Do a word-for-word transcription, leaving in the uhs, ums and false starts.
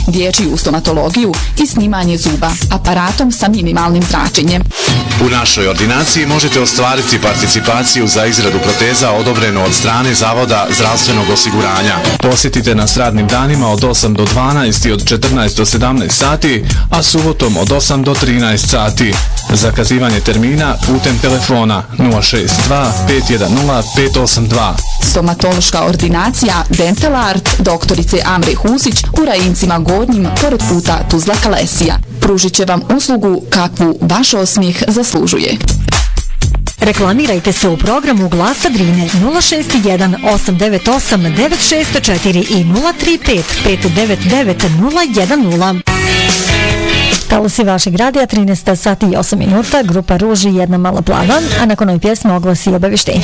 dječju stomatologiju i snimanje zuba aparatom sa minimalnim zračenjem. U našoj ordinaciji možete ostvariti participaciju za izradu proteza odobreno od strane Zavoda zdravstvenog osiguranja. Posjetite nas radnim danima od osam do dvanaest i od četrnaest do sedamnaest sati, a subotom od osam do trinaest sati. Zakazivanje termina putem telefona nula šest dva pet jedan nula pet osam dva. Stomatološka ordinacija Dental Art doktorice Amre Husić u Rajincima Gornjim pored puta Tuzla Kalesija. Pružit će vam uslugu kakvu vaš osmijeh zaslužuje. Reklamirajte se u programu Glasa Drine nula šest jedan osam devet osam devet šest četiri i nula tri pet pet devet devet nula jedan nula. Talosi vašeg radija, trinaest sati i osam minuta, grupa Ruži, jedna mala plava, a nakon ovoj pjesme oglasi i obavještenja.